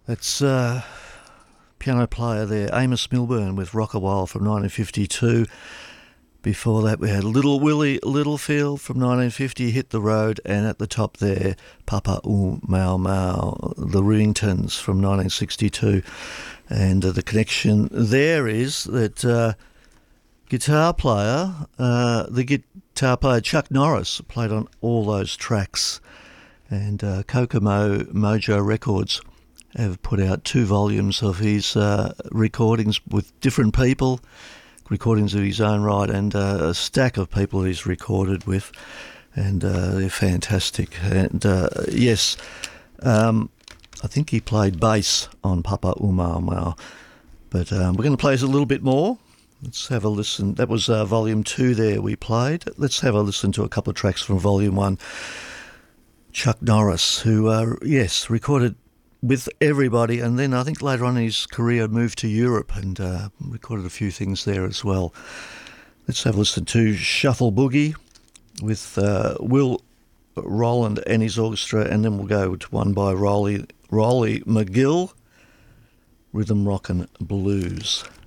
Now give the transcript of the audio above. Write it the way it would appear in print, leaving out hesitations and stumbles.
That's piano player there, Amos Milburn with Rock a While from 1952. Before that, we had Little Willie Littlefield from 1950, Hit the Road, and at the top there, Papa Oo Mau Mau, the Ringtons from 1962. And the connection there is that the guitar player Chuck Norris played on all those tracks, and Kokomo Mojo Records have put out 2 volumes of his recordings with different people, recordings of his own right, and a stack of people he's recorded with, and they're fantastic. And yes, I think he played bass on Papa Oo Mau Mau. But we're going to play us a little bit more. Let's have a listen. That was Volume 2 there we played. Let's have a listen to a couple of tracks from Volume 1. Chuck Norris, who, yes, recorded with everybody, and then I think later on in his career moved to Europe and recorded a few things there as well. Let's have a listen to Shuffle Boogie with Will Roland and his orchestra, and then we'll go to one by Rolly McGill, Rhythm Rockin' Blues.